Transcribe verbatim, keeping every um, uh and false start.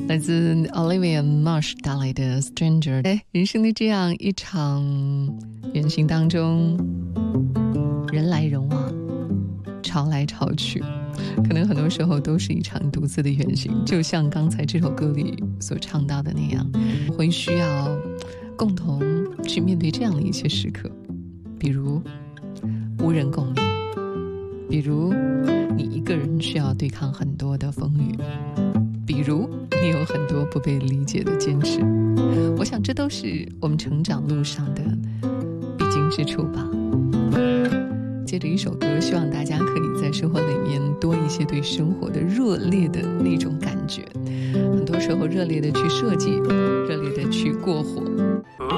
来自 Olivia Marsh 带来的 Stranger。 在人生的这样一场远行当中，人来人往，潮来潮去，可能很多时候都是一场独自的远行，就像刚才这首歌里所唱到的那样，会需要共同去面对这样的一些时刻，比如无人共鸣，比如你一个人需要对抗很多的风雨，比如你有很多不被理解的坚持。我想这都是我们成长路上的必经之处吧。接着一首歌，希望大家可以在生活里面多一些对生活的热烈的那种感觉，很多时候热烈的去设计，热烈的去过火。